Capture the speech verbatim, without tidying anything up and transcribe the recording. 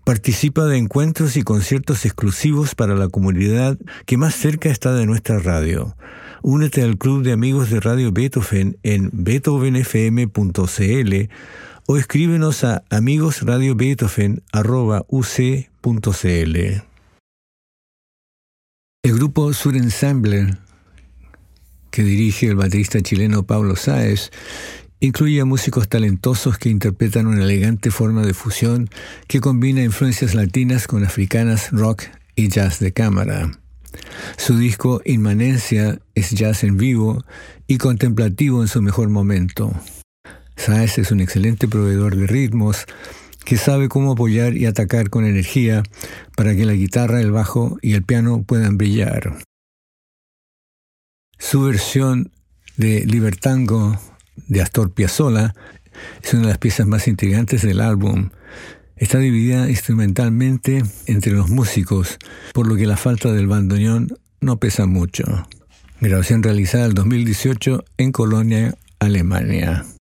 Participa de encuentros y conciertos exclusivos para la comunidad que más cerca está de nuestra radio. Únete al Club de Amigos de Radio Beethoven en beethoven f m punto c l o escríbenos a amigosradiobeethoven arroba u c punto c l. El grupo Sur Ensemble, que dirige el baterista chileno Pablo Sáez, incluye a músicos talentosos que interpretan una elegante forma de fusión que combina influencias latinas con africanas, rock y jazz de cámara. Su disco Inmanencia es jazz en vivo y contemplativo en su mejor momento. Sáez es un excelente proveedor de ritmos que sabe cómo apoyar y atacar con energía para que la guitarra, el bajo y el piano puedan brillar. Su versión de Libertango de Astor Piazzolla es una de las piezas más intrigantes del álbum. Está dividida instrumentalmente entre los músicos, por lo que la falta del bandoneón no pesa mucho. Grabación realizada en dos mil dieciocho en Colonia, Alemania.